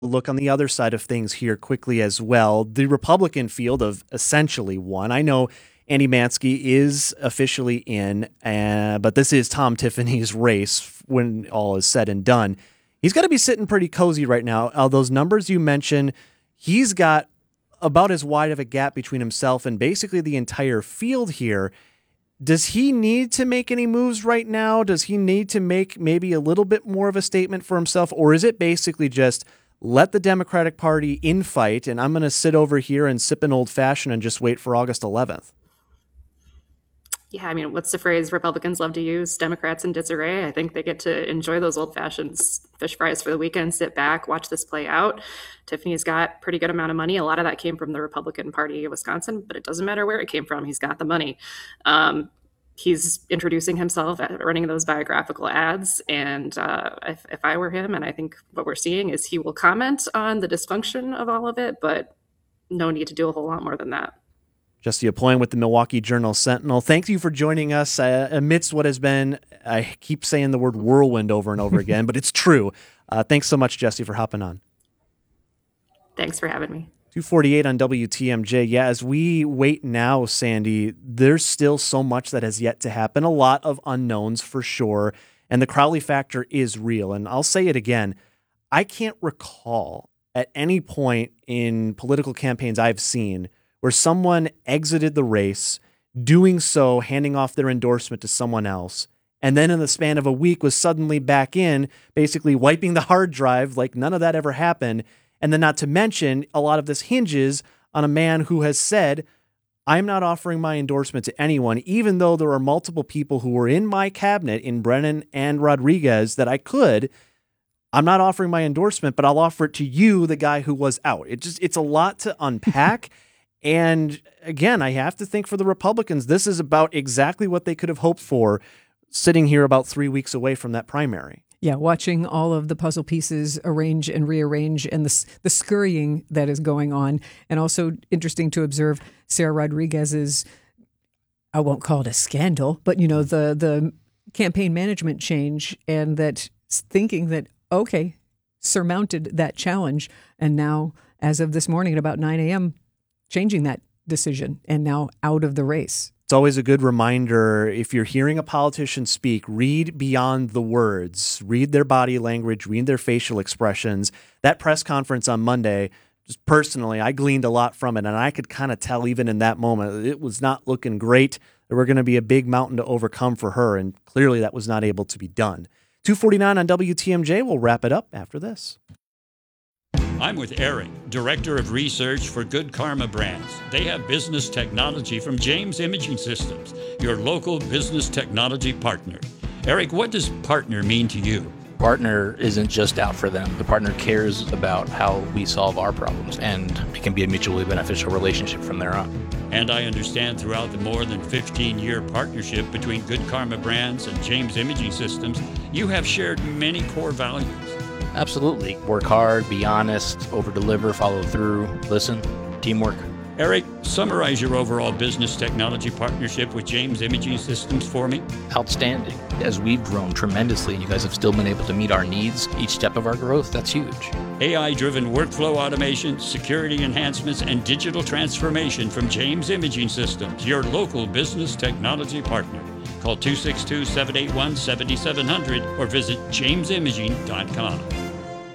look on the other side of things here quickly as well. The Republican field of essentially one. I know Andy Mansky is officially in, but this is Tom Tiffany's race when all is said and done. He's got to be sitting pretty cozy right now. Those numbers you mentioned, he's got about as wide of a gap between himself and basically the entire field here. Does he need to make any moves right now? Does he need to make maybe a little bit more of a statement for himself? Or is it basically just let the Democratic Party infight and I'm going to sit over here and sip an old fashioned and just wait for August 11th? Yeah, I mean, what's the phrase Republicans love to use? Democrats in disarray. I think they get to enjoy those old fashions, fish fries for the weekend, sit back, watch this play out. Tiffany's got a pretty good amount of money. A lot of that came from the Republican Party of Wisconsin, but it doesn't matter where it came from. He's got the money. He's introducing himself at running those biographical ads. And if I were him, and I think what we're seeing is he will comment on the dysfunction of all of it, but no need to do a whole lot more than that. Jesse Aployan with the Milwaukee Journal-Sentinel. Thank you for joining us amidst what has been, I keep saying the word whirlwind over and over again, but it's true. Thanks so much, Jesse, for hopping on. Thanks for having me. 2:48 on WTMJ. Yeah, as we wait now, Sandy, there's still so much that has yet to happen. A lot of unknowns for sure, and the Crowley factor is real. And I'll say it again, I can't recall at any point in political campaigns I've seen where someone exited the race, doing so, handing off their endorsement to someone else, and then in the span of a week was suddenly back in, basically wiping the hard drive like none of that ever happened. And then not to mention, a lot of this hinges on a man who has said, I'm not offering my endorsement to anyone, even though there are multiple people who were in my cabinet, in Brennan and Rodriguez, that I could. I'm not offering my endorsement, but I'll offer it to you, the guy who was out. It's a lot to unpack. And again, I have to think for the Republicans, this is about exactly what they could have hoped for sitting here about 3 weeks away from that primary. Yeah, watching all of the puzzle pieces arrange and rearrange and the scurrying that is going on. And also interesting to observe Sarah Rodriguez's, I won't call it a scandal, but, the campaign management change and that thinking that, okay, surmounted that challenge. And now, as of this morning at about 9 a.m., changing that decision and now out of the race. It's always a good reminder, if you're hearing a politician speak, read beyond the words, read their body language, read their facial expressions. That press conference on Monday, just personally, I gleaned a lot from it, and I could kind of tell even in that moment, it was not looking great. There were going to be a big mountain to overcome for her, and clearly that was not able to be done. 2:49 on WTMJ. We'll wrap it up after this. I'm with Eric, Director of Research for Good Karma Brands. They have business technology from James Imaging Systems, your local business technology partner. Eric, what does partner mean to you? Partner isn't just out for them. The partner cares about how we solve our problems, and it can be a mutually beneficial relationship from there on. And I understand throughout the more than 15-year partnership between Good Karma Brands and James Imaging Systems, you have shared many core values. Absolutely. Work hard, be honest, over-deliver, follow through, listen, teamwork. Eric, summarize your overall business technology partnership with James Imaging Systems for me. Outstanding. As we've grown tremendously and you guys have still been able to meet our needs each step of our growth, that's huge. AI-driven workflow automation, security enhancements, and digital transformation from James Imaging Systems, your local business technology partner. Call 262-781-7700 or visit jamesimaging.com.